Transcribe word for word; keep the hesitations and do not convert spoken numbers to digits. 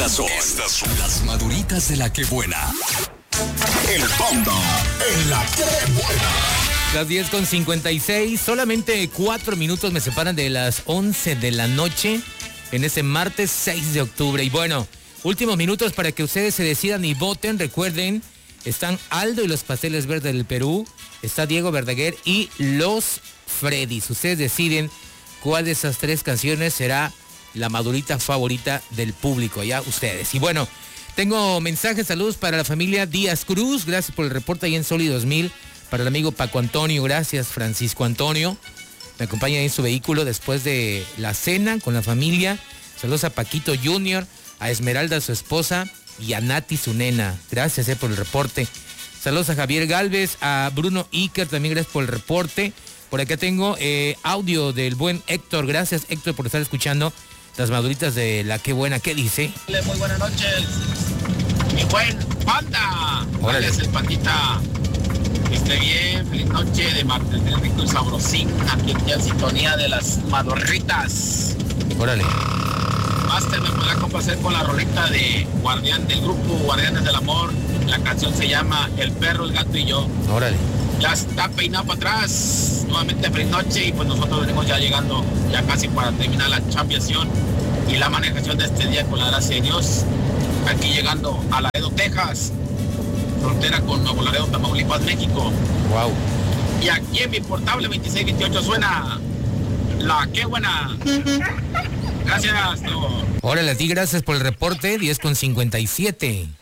Estas son, estas son las maduritas de la que buena. El Panda en la que buena. Las diez con cincuenta y seis, solamente cuatro minutos me separan de las once de la noche en este martes seis de octubre. Y bueno, últimos minutos para que ustedes se decidan y voten. Recuerden, están Aldo y los Pasteles Verdes del Perú, está Diego Verdaguer y los Freddys. Ustedes deciden cuál de esas tres canciones será la madurita favorita del público, ya ustedes. Y bueno, tengo mensajes, saludos para la familia Díaz Cruz, gracias por el reporte ahí en Soli dos mil, para el amigo Paco Antonio, gracias Francisco Antonio, me acompaña ahí en su vehículo después de la cena con la familia. Saludos a Paquito Junior, a Esmeralda su esposa y a Nati su nena, gracias eh, por el reporte. Saludos a Javier Galvez, a Bruno Iker, también gracias por el reporte. Por acá tengo eh, audio del buen Héctor, gracias Héctor por estar escuchando las maduritas de la que buena. ¿Qué dice? Muy buenas noches, mi buen Panda. Órale. Es el Pandita. Que esté bien, feliz noche de martes de rico y sabrosín. Aquí en sintonía de las madurritas. Órale. Master, me podrá complacer con la rolita de Guardián del grupo Guardianes del Amor. La canción se llama El Perro, el Gato y Yo. Órale. Ya está peinado para atrás, nuevamente feliz noche y pues nosotros venimos ya llegando ya casi para terminar la champiación y la manejación de este día con la gracia de Dios. Aquí llegando a Laredo, Texas, frontera con Nuevo Laredo, Tamaulipas, México. Wow. Y aquí en mi portable veintiséis veintiocho suena la que buena. Gracias. No. Órale a ti, gracias por el reporte, diez con cincuenta y siete.